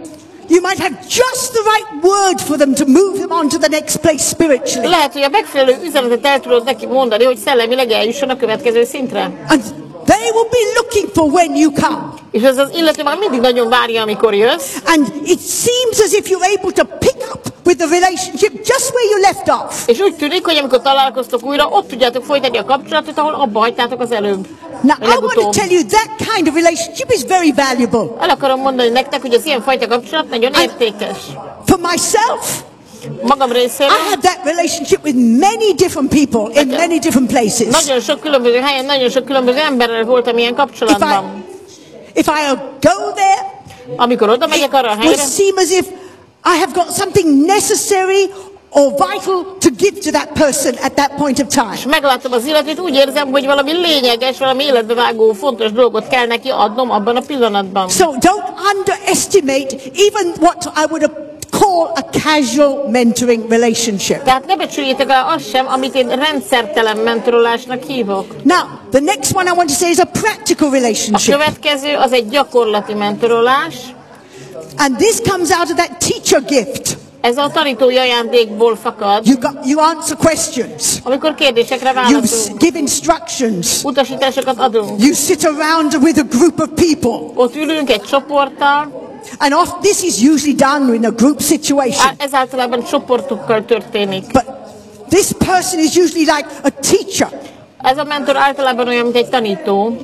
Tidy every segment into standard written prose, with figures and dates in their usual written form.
You might have just the right word for them to move them on to the next place spiritually. Lehet, hogy a megfelelő üzenetet el tudod neki mondani, hogy szellemileg eljusson a következő szintre. And they will be looking for when you come. És ez az illető már mindig nagyon várja, amikor jössz. And it seems as if you're able to pick up with the relationship just where you left off. És úgy tűnik, hogy amikor találkoztok újra, ott tudjátok folytatni a kapcsolatot, ahol abba hagytátok az előbb. Now, I want to tell you that kind of relationship is very valuable. El akarom mondani nektek, hogy az ilyen fajta kapcsolat nagyon értékes. For myself, magam részéről, I have that relationship with many different people in many different places. Nagyon sok különböző helyen, nagyon sok különböző emberrel voltam ilyen kapcsolatban. If I go there, amikor oda megyek arra a it helyre, would seem as if I have got something necessary or vital to give to that person at that point of time. És meglátom az illetőt, úgy érzem, hogy valami lényeges, valami életbevágó, fontos dolgot kell neki adnom abban a pillanatban. So don't underestimate even what I would call a casual mentoring relationship. Tehát ne becsüljétek el azt sem, amit én rendszertelen mentorolásnak hívok. Now, the next one I want to say is a practical A relationship. következő az egy gyakorlati mentorolás. And this comes out of that teacher gift. Ez a tanítói ajándékból fakad. You answer questions. Amikor kérdésekre You válaszolunk, give instructions. utasításokat adunk. You sit around with a group of people. Ott ülünk egy csoporttal. And this is usually done in a group situation. Ez általában csoportokkal történik. But this person is usually like a teacher. Ez a mentor általában olyan, mint egy tanító.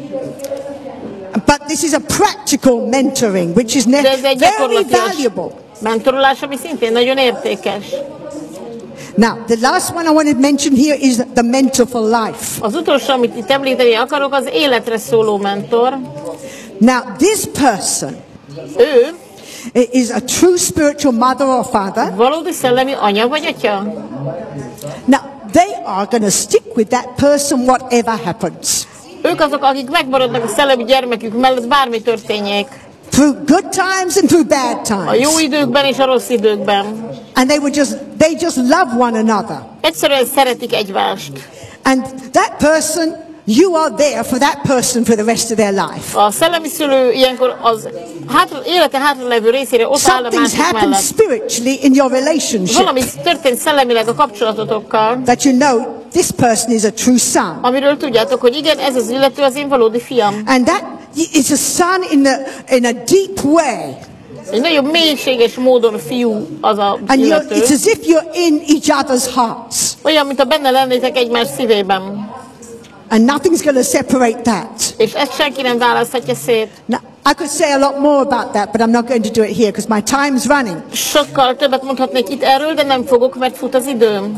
But this is a practical mentoring, which is very valuable. Mentorolás, ami szintén nagyon értékes. Now, the last one I want to mention here is the mentor for life. Az utolsó, amit itt említeni akarok, az életre szóló mentor. Now, this person Ő is a true spiritual mother or father. valódi szellemi anya vagy atya. Now, they are going to stick with that person whatever happens. Ők azok, akik megmaradnak a szellemi gyermekük mellett, bármi történjék. Through good times and through bad A jó times. időkben és a rossz időkben. And they just love one another. Egyszerűen szeretik egymást. And that person, you are there for that person for the rest of their life. A szellemi szülő ilyenkor az élete hátralevő részére ott áll a Something's másik happened mellett. spiritually in your relationship Valami történt szellemileg a kapcsolatotokkal, that you know this person is a true son. amiről tudjátok, hogy igen, ez az illető az én valódi fiam. And that is a son in a deep way. Egy nagyon mélységes módon fiú az az And illető. it's as if you're in each other's hearts. Olyan, mint a benne lennétek egymás szívében. And nothing's going to separate that. És ezt senki nem választhatja szét. Now, I could say a lot more about that, but I'm not going to do it here because my time's running. Sokkal többet mondhatnék itt erről, de nem fogok, mert fut az időm.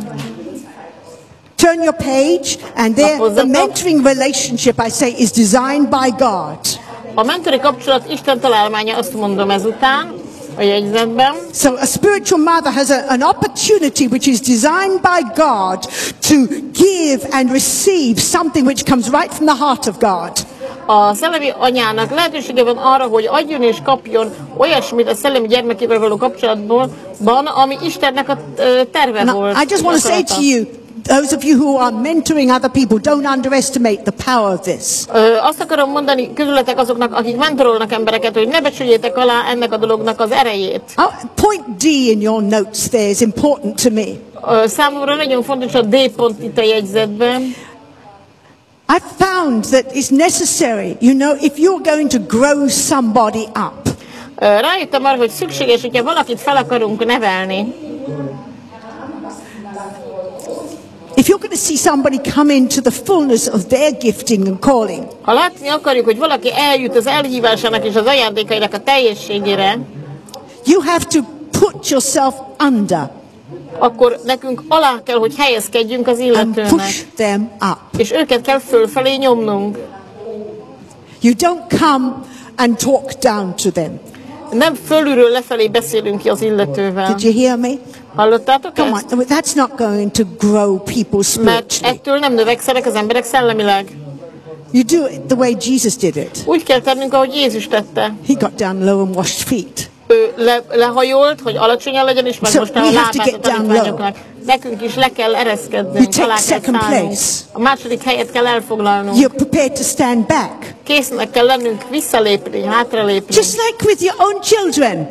Turn your page, and there, the mentoring relationship, I say, is designed by God. A mentori kapcsolat Isten találmánya, azt mondom ezután a jegyzetben. So a spiritual mother has an opportunity which is designed by God to give and receive something which comes right from the heart of God. A szellemi anyának lehetősége van arra, hogy adjon és kapjon olyasmit a szellemi gyermekével való kapcsolatban, ami Istennek a terve volt. I just want to say to you, those of you who are mentoring other people, don't underestimate the power of this. Azt akarom mondani közületek azoknak, akik mentorolnak embereket, hogy ne becsüljétek alá ennek a dolognak az erejét. Point D in your notes there is important to me. Számomra nagyon fontos a D pont itt a jegyzetben. I found that it's necessary, you know, if you're going to grow somebody up. Rájöttem arra, hogy szükséges, hogyha valakit fel akarunk nevelni. If you're going to see somebody come into the fullness of their gifting and calling. Ha látni akarjuk, hogy valaki eljut az elhívásának és az ajándékainak a teljességére, you have to put yourself under. Akkor nekünk alá kell, hogy helyezkedjünk az illetőnek. And push them up. És őket kell fölfelé nyomnunk. You don't come and talk down to them. Nem fölülről lefelé beszélünk ki az illetővel. Did you hear me? Hallottátok Come ezt? on, that's not going to grow people Mert spiritually. ettől nem növekszenek az emberek szellemileg. You do it the way Jesus did it. Úgy kell tennünk, ahogy Jézus tette. He got down low and washed feet. Ő lehajolt, hogy alacsonyan legyen, és megmosná a lábát a tanítványoknak. Nekünk is le kell ereszkednünk, alá kell szállnunk. A második helyet kell elfoglalnunk. You're prepared to stand back. Késznek kell lennünk visszalépni, hátralépni. Just like with your own children.